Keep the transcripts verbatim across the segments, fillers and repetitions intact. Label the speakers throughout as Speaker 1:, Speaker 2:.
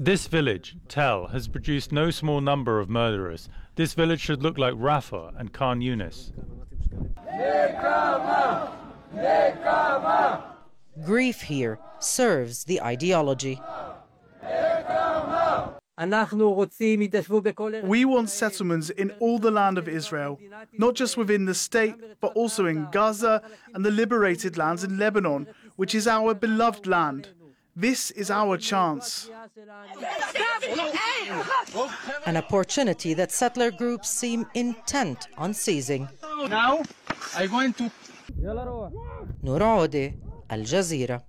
Speaker 1: This village, Tel, has produced no small number of murderers. This village should look like Rafah and Khan Yunis.
Speaker 2: Grief here serves the ideology.
Speaker 3: We want settlements in all the land of Israel, not just within the state, but also in Gaza and the liberated lands in Lebanon, which is our beloved land. This is our chance.
Speaker 2: An opportunity that settler groups seem intent on seizing.
Speaker 4: Now, I'm going to...
Speaker 2: Noor Audi, Al Jazeera.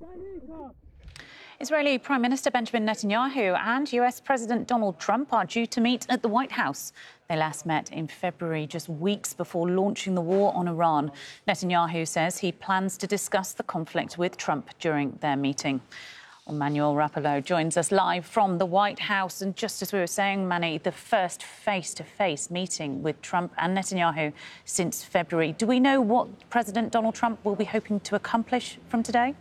Speaker 5: Israeli Prime Minister Benjamin Netanyahu and U S President Donald Trump are due to meet at the White House. They last met in February, just weeks before launching the war on Iran. Netanyahu says he plans to discuss the conflict with Trump during their meeting. Well, Manuel Rapallo joins us live from the White House. And just as we were saying, Manny, the first face-to-face meeting with Trump and Netanyahu since February. Do we know what President Donald Trump will be hoping to accomplish from today?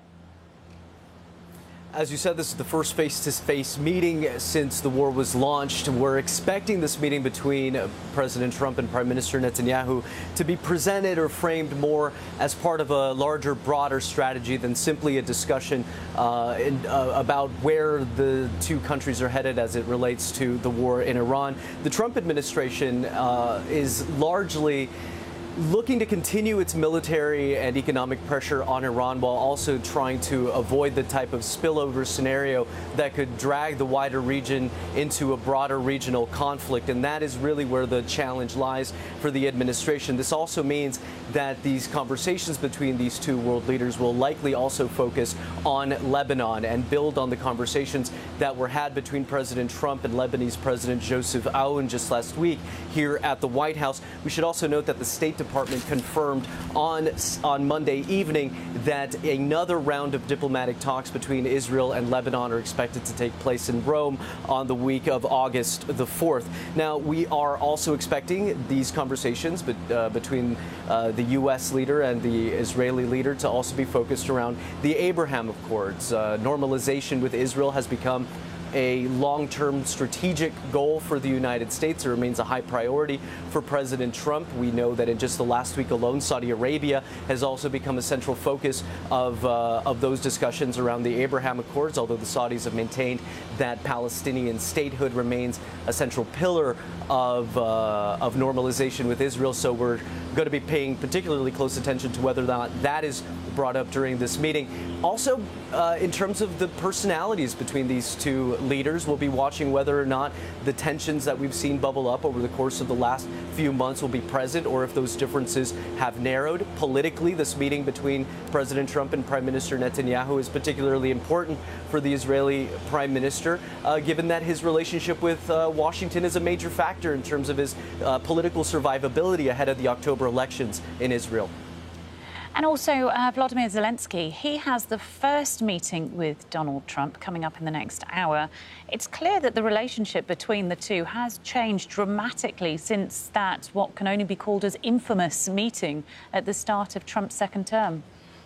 Speaker 6: As you said, this is the first face-to-face meeting since the war was launched. We're expecting this meeting between President Trump and Prime Minister Netanyahu to be presented or framed more as part of a larger, broader strategy than simply a discussion uh, in, uh, about where the two countries are headed as it relates to the war in Iran. The Trump administration uh, is largely looking to continue its military and economic pressure on Iran while also trying to avoid the type of spillover scenario that could drag the wider region into a broader regional conflict. And that is really where the challenge lies for the administration. This also means that these conversations between these two world leaders will likely also focus on Lebanon and build on the conversations that were had between President Trump and Lebanese President Joseph Aoun just last week here at the White House. We should also note that the State Department confirmed on on Monday evening that another round of diplomatic talks between Israel and Lebanon are expected to take place in Rome on the week of August the fourth. Now, we are also expecting these conversations but, uh, between uh, the U S leader and the Israeli leader to also be focused around the Abraham Accords. Uh, normalization with Israel has become a long-term strategic goal for the United States. It remains a high priority for President Trump. We know that in just the last week alone, Saudi Arabia has also become a central focus of, uh, of those discussions around the Abraham Accords, although the Saudis have maintained that Palestinian statehood remains a central pillar of, uh, of normalization with Israel. So we're going to be paying particularly close attention to whether or not that is brought up during this meeting. Also, uh, in terms of the personalities between these two leaders, we'll be watching whether or not the tensions that we've seen bubble up over the course of the last few months will be present, or if those differences have narrowed. Politically, this meeting between President Trump and Prime Minister Netanyahu is particularly important for the Israeli Prime Minister, uh, given that his relationship with uh, Washington is a major factor in terms of his uh, political survivability ahead of the October elections in Israel.
Speaker 5: And also, uh, Volodymyr Zelensky, he has the first meeting with Donald Trump coming up in the next hour. It's clear that the relationship between the two has changed dramatically since that, what can only be called as infamous meeting at the start of Trump's second term.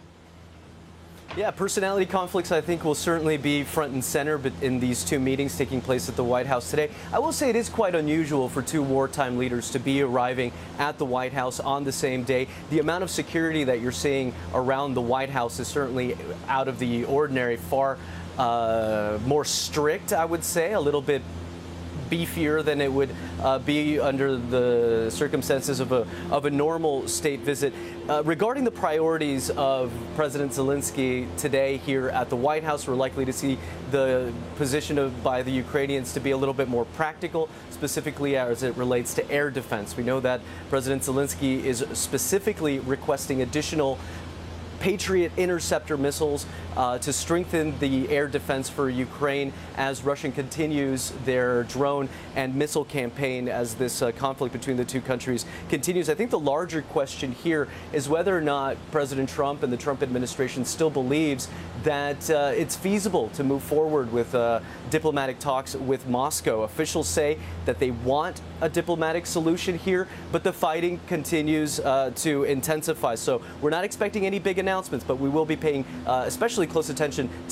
Speaker 6: Yeah, personality conflicts, I think, will certainly be front and center but in these two meetings taking place at the White House today. I will say it is quite unusual for two wartime leaders to be arriving at the White House on the same day. The amount of security that you're seeing around the White House is certainly out of the ordinary, far uh, more strict, I would say, a little bit beefier than it would uh, be under the circumstances of a, of a normal state visit. Uh, regarding the priorities of President Zelensky today here at the White House, we're likely to see the position of, by the Ukrainians to be a little bit more practical, specifically as it relates to air defense. We know that President Zelensky is specifically requesting additional Patriot interceptor missiles uh, to strengthen the air defense for Ukraine as Russia continues their drone and missile campaign as this uh, conflict between the two countries continues. I think the larger question here is whether or not President Trump and the Trump administration still believes that uh, it's feasible to move forward with uh, diplomatic talks with Moscow. Officials say that they want a diplomatic solution here, but the fighting continues uh, to intensify. So we're not expecting any big announcements, but we will be paying uh, especially close attention to